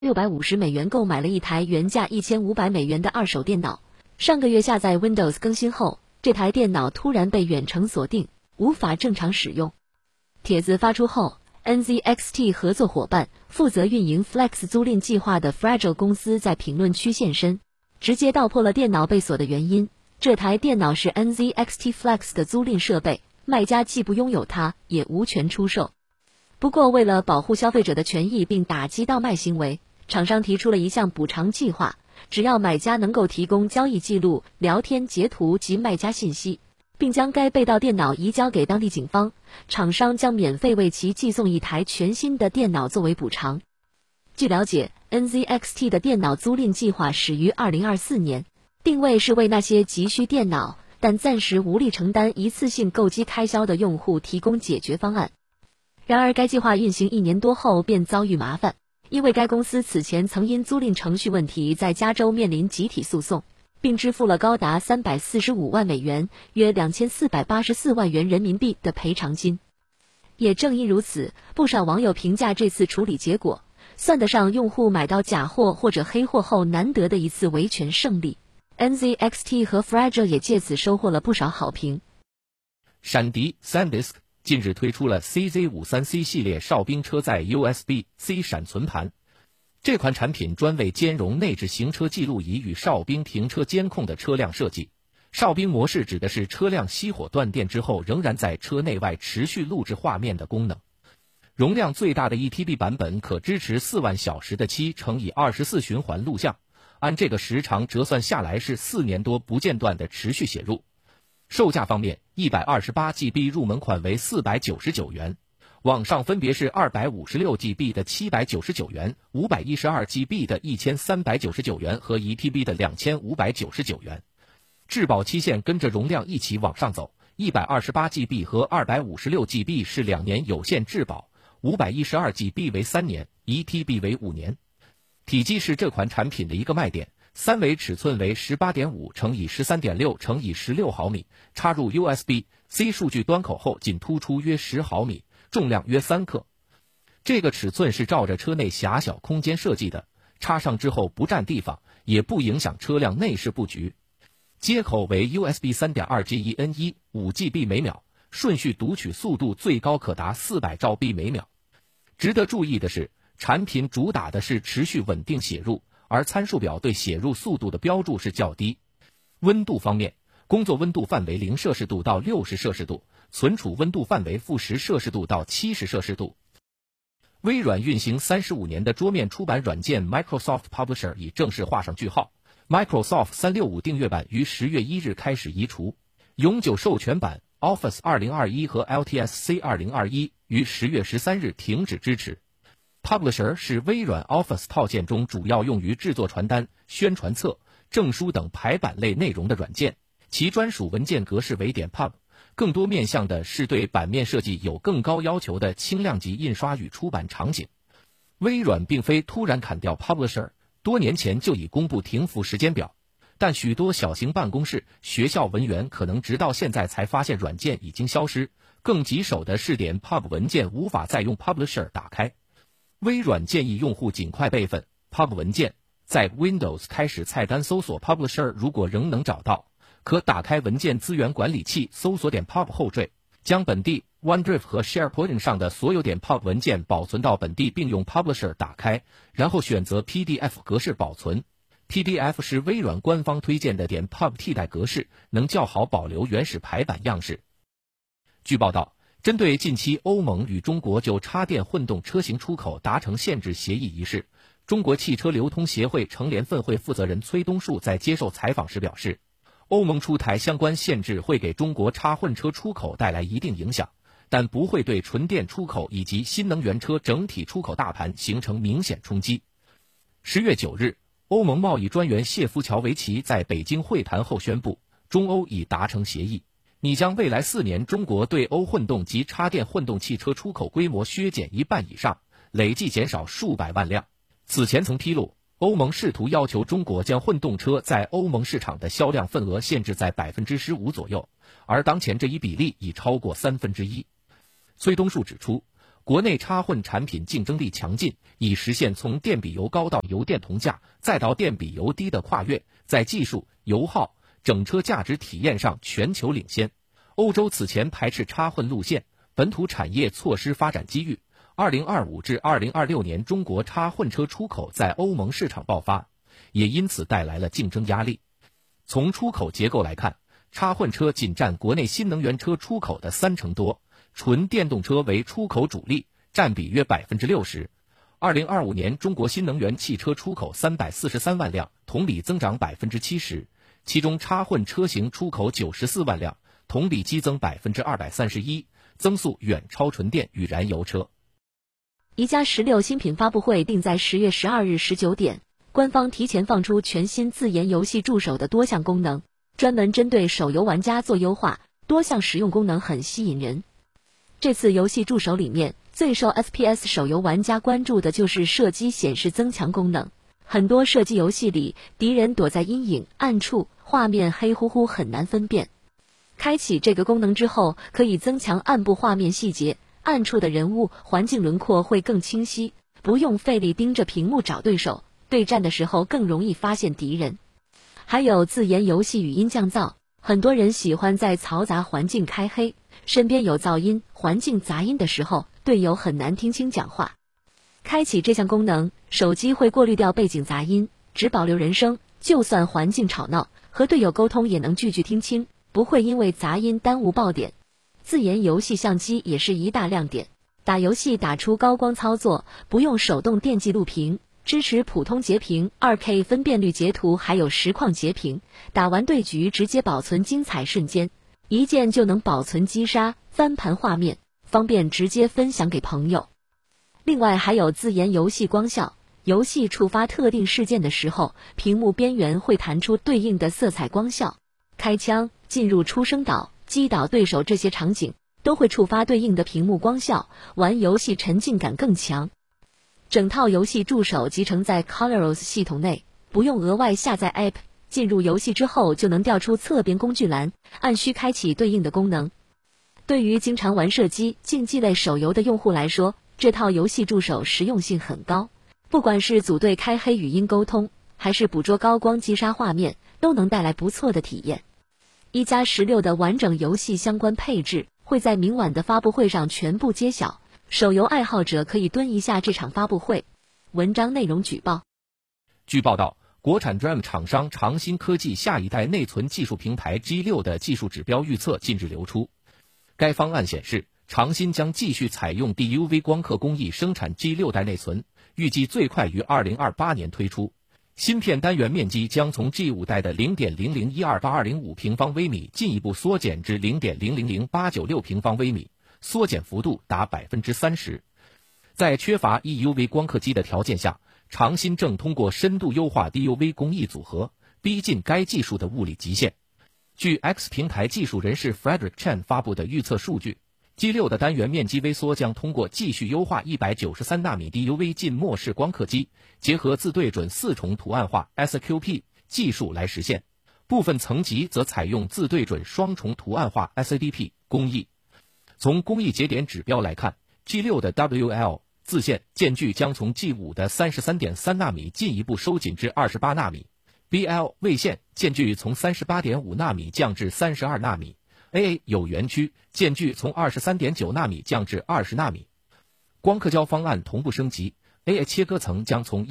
$650购买了一台原价$1500的二手电脑。上个月下载 Windows 更新后，这台电脑突然被远程锁定，无法正常使用。帖子发出后， NZXT 合作伙伴负责运营 Flex 租赁计划的 Fragile 公司在评论区现身，直接道破了电脑被锁的原因。这台电脑是 NZXT Flex 的租赁设备，卖家既不拥有它，也无权出售。不过，为了保护消费者的权益并打击盗卖行为，厂商提出了一项补偿计划，只要买家能够提供交易记录、聊天截图及卖家信息，并将该被盗电脑移交给当地警方，厂商将免费为其寄送一台全新的电脑作为补偿。据了解， NZXT 的电脑租赁计划始于2024年，定位是为那些急需电脑但暂时无力承担一次性购机开销的用户提供解决方案。然而，该计划运行1年多后便遭遇麻烦，因为该公司此前曾因租赁程序问题在加州面临集体诉讼，并支付了高达$345万约2484万元人民币的赔偿金。也正因如此，不少网友评价这次处理结果算得上用户买到假货或者黑货后难得的一次维权胜利。NZXT 和 Fragile 也借此收获了不少好评。 闪迪 SanDisk 近日推出了 CZ53C 系列哨兵车载 USB-C 闪存盘，这款产品专为兼容内置行车记录仪与哨兵停车监控的车辆设计。哨兵模式指的是车辆熄火断电之后仍然在车内外持续录制画面的功能。容量最大的 1TB 版本可支持4万小时的7×24循环录像，按这个时长折算下来是4年多不间断的持续写入。售价方面，128GB 入门款为499元，网上分别是 256GB 的799元、512GB 的1399元和 1TB 的2599元。质保期限跟着容量一起往上走，128GB 和 256GB 是2年有限质保，512GB 为3年，1TB 为5年。体积是这款产品的一个卖点，三维尺寸为 18.5×13.6×16毫米，插入 USB-C 数据端口后仅突出约10毫米，重量约3克。这个尺寸是照着车内狭小空间设计的，插上之后不占地方，也不影响车辆内饰布局。接口为 USB 3.2GeN1 5GB 每秒，顺序读取速度最高可达400兆 B 每秒。值得注意的是，产品主打的是持续稳定写入，而参数表对写入速度的标注是较低。温度方面，工作温度范围0摄氏度到60摄氏度，存储温度范围-10摄氏度到70摄氏度。微软运行35年的桌面出版软件 Microsoft Publisher 已正式画上句号。Microsoft 365订阅版于10月1日开始移除，永久授权版 Office 2021和 LTSC 2021于10月13日停止支持。Publisher 是微软 Office 套件中主要用于制作传单、宣传册、证书等排版类内容的软件，其专属文件格式为.pub， 更多面向的是对版面设计有更高要求的轻量级印刷与出版场景。微软并非突然砍掉 Publisher，多年前就已公布停服时间表，但许多小型办公室、学校文员可能直到现在才发现软件已经消失。更棘手的是.pub 文件无法再用 Publisher 打开。微软建议用户尽快备份 pub 文件，在 Windows 开始菜单搜索 Publisher， 如果仍能找到，可打开文件资源管理器搜索.pub 后缀，将本地 OneDrive 和 SharePoint 上的所有.pub 文件保存到本地，并用 Publisher 打开，然后选择 PDF 格式保存。PDF 是微软官方推荐的.pub 替代格式，能较好保留原始排版样式。据报道，针对近期欧盟与中国就插电混动车型出口达成限制协议一事，中国汽车流通协会成联分会负责人崔东树在接受采访时表示，欧盟出台相关限制会给中国插混车出口带来一定影响，但不会对纯电出口以及新能源车整体出口大盘形成明显冲击。10月9日，欧盟贸易专员谢夫乔维奇在北京会谈后宣布，中欧已达成协议，拟将未来4年中国对欧混动及插电混动汽车出口规模削减1半以上，累计减少数百万辆。此前曾披露，欧盟试图要求中国将混动车在欧盟市场的销量份额限制在 15% 左右，而当前这一比例已超过1/3。崔东树指出， 国内插混产品竞争力强劲，以实现从电比油高到油电同价，再到电比油低的跨越，在技术、油耗、整车价值体验上全球领先。欧洲此前排斥插混路线，本土产业错失发展机遇。2025至2026年中国插混车出口在欧盟市场爆发，也因此带来了竞争压力。从出口结构来看，插混车仅占国内新能源车出口的30%多，纯电动车为出口主力，占比约60%。2025年中国新能源汽车出口343万辆，同比增长70%，其中插混车型出口94万辆，同比激增231%，增速远超纯电与燃油车。 宜家16新品发布会定在10月12日19点，官方提前放出全新自研游戏助手的多项功能，专门针对手游玩家做优化，多项实用功能很吸引人。这次游戏助手里面，最受 FPS 手游玩家关注的就是射击显示增强功能。很多射击游戏里，敌人躲在阴影、暗处，画面黑乎乎，很难分辨。开启这个功能之后，可以增强暗部画面细节，暗处的人物、环境轮廓会更清晰，不用费力盯着屏幕找对手，对战的时候更容易发现敌人。还有自研游戏语音降噪，很多人喜欢在嘈杂环境开黑，身边有噪音、环境杂音的时候，队友很难听清讲话。开启这项功能，手机会过滤掉背景杂音，只保留人声，就算环境吵闹，和队友沟通也能句句听清，不会因为杂音耽误爆点。自研游戏相机也是一大亮点，打游戏打出高光操作，不用手动电记录屏，支持普通截屏、2K 分辨率截图，还有实况截屏，打完对局直接保存精彩瞬间，一键就能保存击杀、翻盘画面，方便直接分享给朋友。另外还有自研游戏光效，游戏触发特定事件的时候，屏幕边缘会弹出对应的色彩光效，开枪、进入出生岛、击倒对手这些场景都会触发对应的屏幕光效，玩游戏沉浸感更强。整套游戏助手集成在 ColorOS 系统内，不用额外下载 App， 进入游戏之后就能调出侧边工具栏，按需开启对应的功能。对于经常玩射击、竞技类手游的用户来说，这套游戏助手实用性很高，不管是组队开黑语音沟通，还是捕捉高光击杀画面，都能带来不错的体验。一加16的完整游戏相关配置会在明晚的发布会上全部揭晓，手游爱好者可以蹲一下这场发布会。文章内容举报。 据报道，国产 DRAM 厂商长鑫科技下一代内存技术平台 G6 的技术指标预测近日流出。该方案显示，长鑫将继续采用 DUV 光刻工艺生产 G6 代内存，预计最快于2028年推出。芯片单元面积将从 G5 代的 0.0012825 平方微米进一步缩减至 0.000896 平方微米，缩减幅度达 30%。在缺乏 EUV 光刻机的条件下，长鑫正通过深度优化 DUV 工艺组合，逼近该技术的物理极限。据 X 平台技术人士 Frederick Chen 发布的预测数据， G6 的单元面积微缩将通过继续优化193纳米 DUV 浸没式光刻机，结合自对准4重图案化 SQP 技术来实现，部分层级则采用自对准双重图案化 SADP 工艺。从工艺节点指标来看， G6 的 WL 自线间距将从 G5 的 33.3 纳米进一步收紧至28纳米， BL 位线间距从 38.5 纳米降至32纳米， AA 有源区间距从 23.9 纳米降至20纳米。光刻胶方案同步升级， AA 切割层将从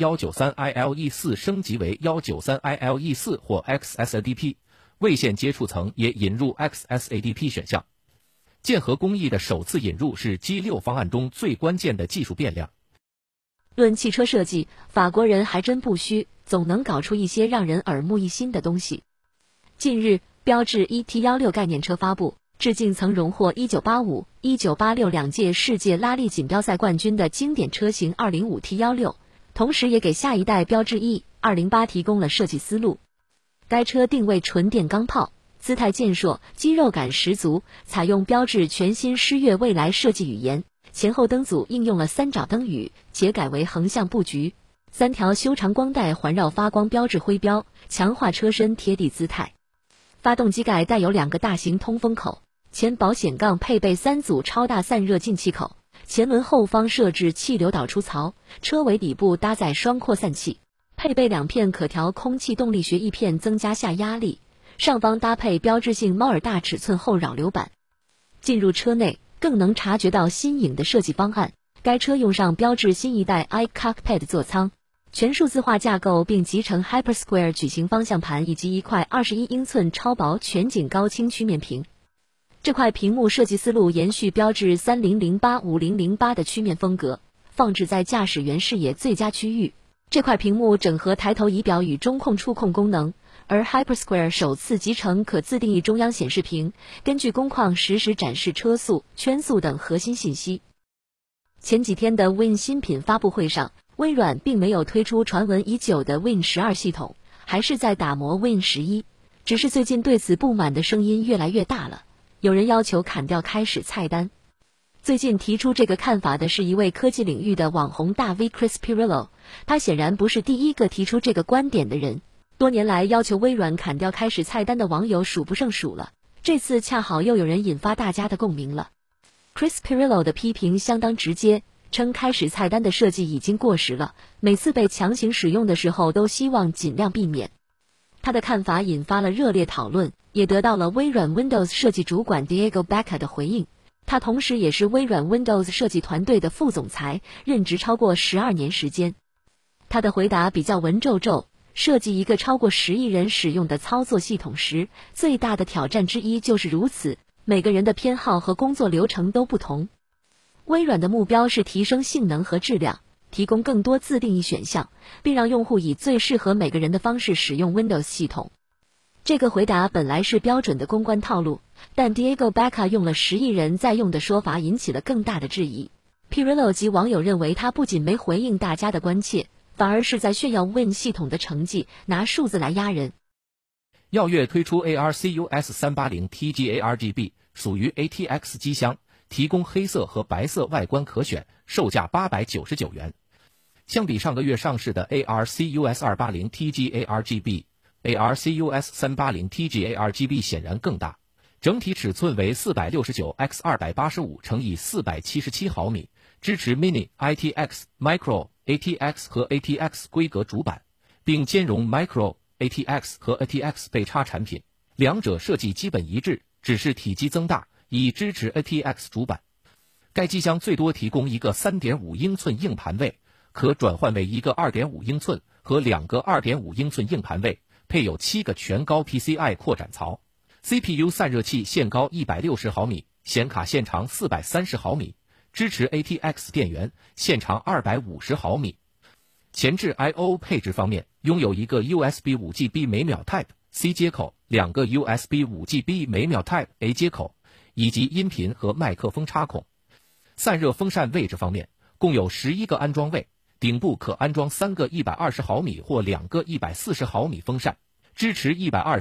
193ILE4 升级为 193ILE4 或 XSADP， 位线接触层也引入 XSADP 选项。键合工艺的首次引入是 G6 方案中最关键的技术变量。 论汽车设计，法国人还真不虚，总能搞出一些让人耳目一新的东西。近日，标致 ET16 概念车发布，致敬曾荣获1985、1986两届世界拉力锦标赛冠军的经典车型 205T16， 同时也给下一代标致 E208 提供了设计思路。该车定位纯电钢炮，姿态健硕，肌肉感十足，采用标致全新狮跃未来设计语言，前后灯组应用了三爪灯语，且改为横向布局，3条修长光带环绕发光标志徽标，强化车身贴地姿态。发动机盖带有2个大型通风口，前保险杠配备3组超大散热进气口， 前轮后方设置气流导出槽，车尾底部搭载双扩散器，配备2片可调空气动力学翼片增加下压力，上方搭配标志性猫耳大尺寸后扰流板。进入车内更能察觉到新颖的设计方案，该车用上标致新一代 iCockpit 座舱，全数字化架构并集成 Hypersquare 矩形方向盘以及一块21英寸超薄全景高清曲面屏。这块屏幕设计思路延续标致3008-5008的曲面风格，放置在驾驶员视野最佳区域。这块屏幕整合抬头仪表与中控触控功能，而 Hypersquare 首次集成可自定义中央显示屏，根据工况实时展示车速、圈速等核心信息。前几天的 Win 新品发布会上，微软并没有推出传闻已久的 Win 12系统，还是在打磨 Win 11，只是最近对此不满的声音越来越大了。有人要求砍掉开始菜单。最近提出这个看法的是一位科技领域的网红大 V Chris Pirillo， 他显然不是第一个提出这个观点的人。多年来要求微软砍掉开始菜单的网友数不胜数了，这次恰好又有人引发大家的共鸣了。Chris Pirillo 的批评相当直接，称开始菜单的设计已经过时了，每次被强行使用的时候都希望尽量避免。他的看法引发了热烈讨论，也得到了微软 Windows 设计主管 Diego Baca 的回应。他同时也是微软 Windows 设计团队的副总裁，任职超过12年时间。他的回答比较文绉绉，设计一个超过10亿人使用的操作系统时，最大的挑战之一就是如此，每个人的偏好和工作流程都不同。微软的目标是提升性能和质量，提供更多自定义选项，并让用户以最适合每个人的方式使用 Windows 系统。这个回答本来是标准的公关套路，但 Diego Baca 用了10亿人在用的说法引起了更大的质疑。Pirillo 及网友认为他不仅没回应大家的关切，反而是在炫耀 Win 系统的成绩，拿数字来压人。 耀月推出 ARCUS 380 TGA RGB， 属于 ATX 机箱，提供黑色和白色外观可选，售价899元。相比上个月上市的 ARCUS 280 TGA RGB，ARCUS 380 TGA RGB 显然更大，整体尺寸为 469x285×477 毫米，支持 Mini、ITX、Micro、ATX 和 ATX 规格主板，并兼容 Micro、ATX 和 ATX 被插产品，两者设计基本一致，只是体积增大，以支持 ATX 主板。该机箱最多提供一个 3.5 英寸硬盘位，可转换为一个 2.5 英寸和2个 2.5 英寸硬盘位，配有7个全高 PCI 扩展槽。CPU 散热器线高160毫米，显卡线长430毫米，支持 ATX 电源，线长250毫米。前置 I/O 配置方面，拥有一个 USB 5GB 每秒 Type-C 接口，2个 USB 5GB 每秒 Type-A 接口，以及音频和麦克风插孔。散热风扇位置方面，共有11个安装位，顶部可安装3个120毫米或2个140毫米风扇，支持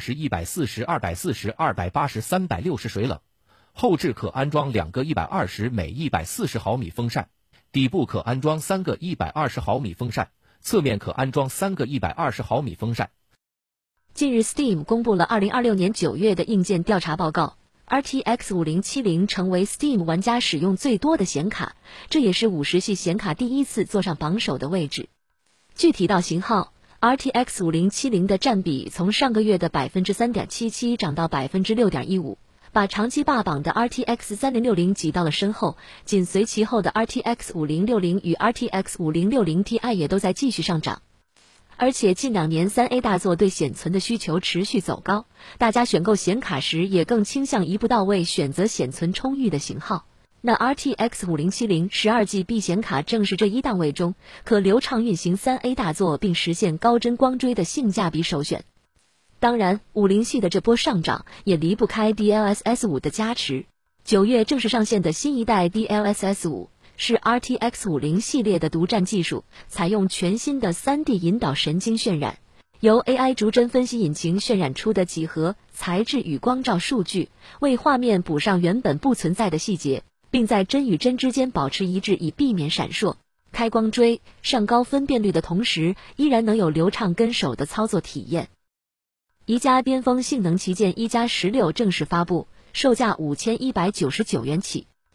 120、140、240、280、360水冷。后置可安装2个120每140毫米风扇，底部可安装3个120毫米风扇，侧面可安装3个120毫米风扇。 近日 Steam 公布了2026年9月的硬件调查报告， RTX 5070成为 Steam 玩家使用最多的显卡，这也是50系显卡第一次坐上榜首的位置。具体到型号， RTX 5070的占比从上个月的 3.77% 涨到 6.15%， 把长期霸榜的 RTX 3060挤到了身后，紧随其后的 RTX 5060与 RTX 5060 Ti 也都在继续上涨。而且近2年 3A 大作对显存的需求持续走高，大家选购显卡时也更倾向一步到位选择显存充裕的型号。那 RTX 5070 12GB 显卡正是这一档位中可流畅运行 3A 大作并实现高帧光追的性价比首选。当然50系的这波上涨也离不开 DLSS 5的加持。9月正式上线的新一代 DLSS 5是 RTX 50系列的独占技术，采用全新的 3D 引导神经渲染，由 AI 逐帧分析引擎渲染出的几何、材质与光照数据，为画面补上原本不存在的细节，并在帧与帧之间保持一致，以避免闪烁。开光追、上高分辨率的同时，依然能有流畅跟手的操作体验。宜家巅峰性能旗舰一加16正式发布，售价5199元起。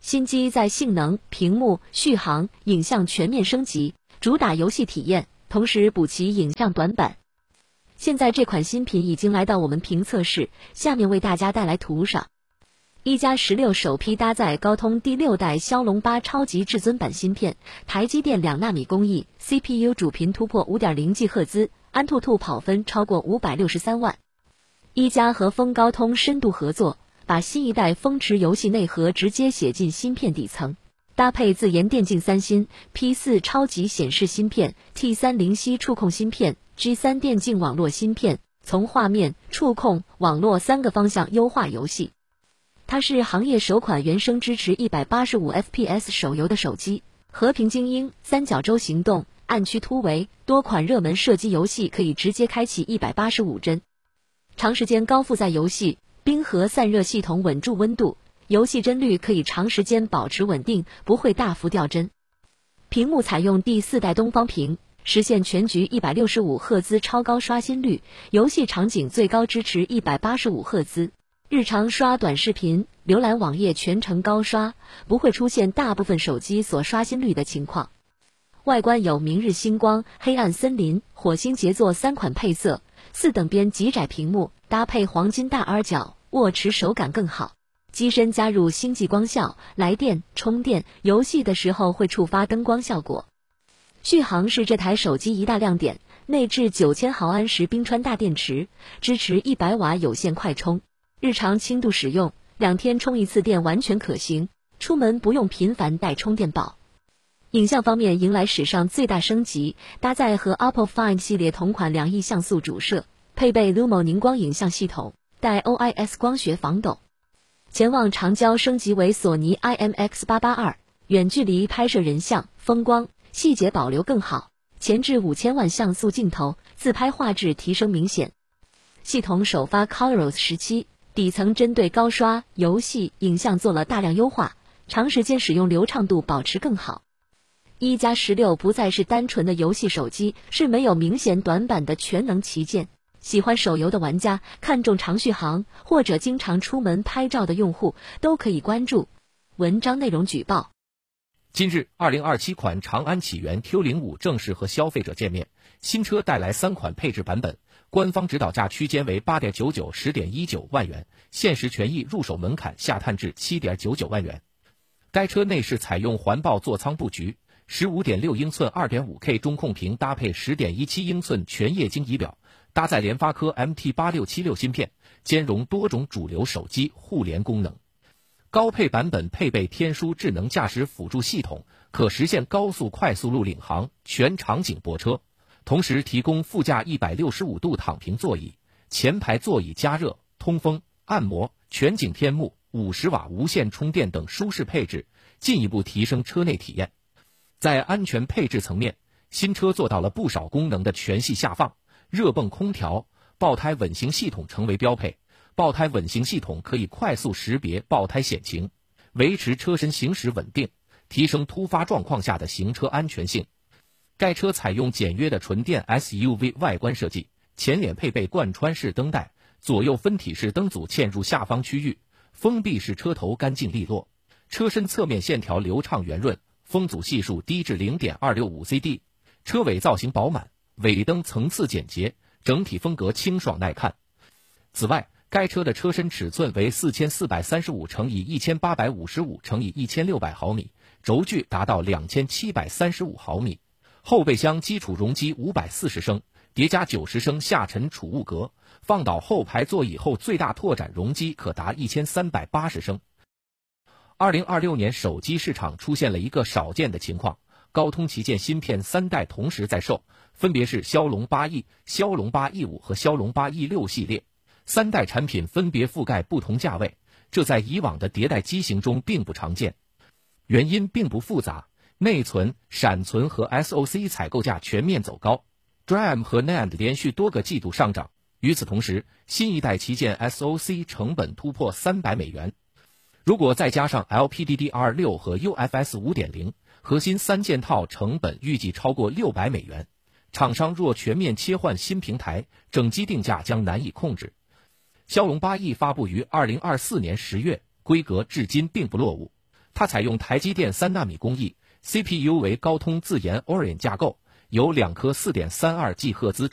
新机在性能、屏幕、续航、影像全面升级，主打游戏体验，同时补齐影像短板。现在这款新品已经来到我们评测室，下面为大家带来图赏。一加16首批搭载高通第6代骁龙8超级至尊版芯片，台积电2纳米工艺 ，CPU 主频突破 5.0G 赫兹，安兔兔跑分超过563万。一加和风高通深度合作，把新一代风驰游戏内核直接写进芯片底层，搭配自研电竞3芯 P4 超级显示芯片、T3灵犀触控芯片、G3 电竞网络芯片，从画面、触控、网络3个方向优化游戏。它是行业首款原生支持185 FPS 手游的手机，和平精英、三角洲行动、暗区突围多款热门射击游戏可以直接开启185帧。长时间高负载游戏，冰河散热系统稳住温度，游戏帧率可以长时间保持稳定，不会大幅掉帧。屏幕采用第4代东方屏，实现全局165赫兹超高刷新率，游戏场景最高支持185赫兹。日常刷短视频、浏览网页全程高刷，不会出现大部分手机所刷新率的情况。外观有明日星光、黑暗森林、火星杰作3款配色，4等边极窄屏幕搭配黄金大耳角，握持手感更好。机身加入星际光效，来电、充电、游戏的时候会触发灯光效果。续航是这台手机一大亮点，内置9000毫安时冰川大电池，支持100瓦有线快充。日常轻度使用，2天充1次电完全可行，出门不用频繁带充电宝。影像方面迎来史上最大升级，搭载和 OPPO Find 系列同款2亿像素主摄，配备 Lumo 凝光影像系统，带 OIS 光学防抖。前望长焦升级为索尼 IMX882，远距离拍摄人像、风光细节保留更好，前置5000万像素镜头，自拍画质提升明显。系统首发 ColorOS 17。底层针对高刷、游戏、影像做了大量优化，长时间使用流畅度保持更好。一加16不再是单纯的游戏手机，是没有明显短板的全能旗舰。喜欢手游的玩家，看重长续航，或者经常出门拍照的用户，都可以关注。文章内容举报。 近日，2027款长安启源 Q05 正式和消费者见面，新车带来3款配置版本。官方指导价区间为 8.99 10.19 万元，限时权益入手门槛下探至 7.99 万元。该车内饰采用环抱座舱布局， 15.6 英寸 2.5K 中控屏搭配 10.17 英寸全液晶仪表，搭载联发科 MT8676 芯片，兼容多种主流手机互联功能。高配版本配备天枢智能驾驶辅助系统，可实现高速快速路领航、全场景泊车。同时提供副驾165度躺平座椅，前排座椅加热、通风、按摩、全景天幕、50瓦无线充电等舒适配置，进一步提升车内体验。在安全配置层面，新车做到了不少功能的全系下放，热泵空调、爆胎稳行系统成为标配。爆胎稳行系统可以快速识别爆胎险情，维持车身行驶稳定，提升突发状况下的行车安全性。该车采用简约的纯电 SUV 外观设计，前脸配备贯穿式灯带，左右分体式灯组嵌入下方区域，封闭式车头干净利落，车身侧面线条流畅圆润，风阻系数低至 0.265 CD， 车尾造型饱满，尾灯层次简洁，整体风格清爽耐看。此外，该车的车身尺寸为4435乘以1855乘以1600毫米，轴距达到2735毫米。后备箱基础容积540升，叠加90升下沉储物格，放倒后排座椅后最大拓展容积可达1380升。2026年手机市场出现了一个少见的情况，高通旗舰芯片3代同时在售，分别是骁龙8E、骁龙8 E5 和骁龙8 E6 系列，3代产品分别覆盖不同价位，这在以往的迭代机型中并不常见。原因并不复杂，内存、闪存和 SoC 采购价全面走高 ，DRAM 和 NAND 连续多个季度上涨。与此同时，新一代旗舰 SoC 成本突破300美元。如果再加上 LPDDR6 和 UFS 5.0， 核心3件套成本预计超过600美元。厂商若全面切换新平台，整机定价将难以控制。骁龙8E发布于2024年10月，规格至今并不落伍。 它采用台积电3纳米工艺，CPU 为高通自研 Orin 架构，有2颗4.32G 赫兹